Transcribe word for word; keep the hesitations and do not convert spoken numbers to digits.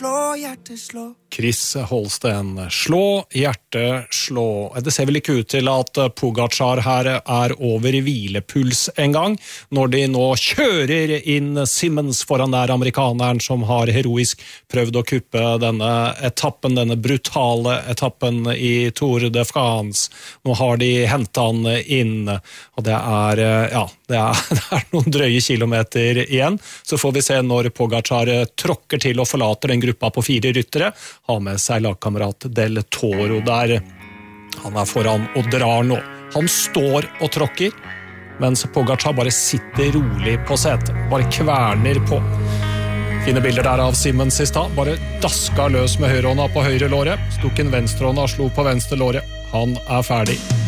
Slå, hjerte, slå. Chris Holsten, slå, hjerte, slå. Det ser vel ikke ut til at Pogačar her er over i hvilepuls en gang, når de nå kjører inn Simmons foran der amerikaneren som har heroisk prøvd å kuppe denne etappen, denne brutale etappen i Tour de France. Nå har de hentet han inn, og det er, ja, det er, det er noen drøye kilometer igjen. Så får vi se når Pogačar tråkker til og forlater den gruppa på fire ryttere, har med seg lagkamerat Del Toro der. Han er foran og drar nå. Han står og tråkker, mens Pogačar bare sitter rolig på setet, bare kverner på. Fine bilder der av Simmons i stad, bare daska løs med høyrehånda på høyre låret, stok en venstrehånda og slo på venstre låret. Han er ferdig.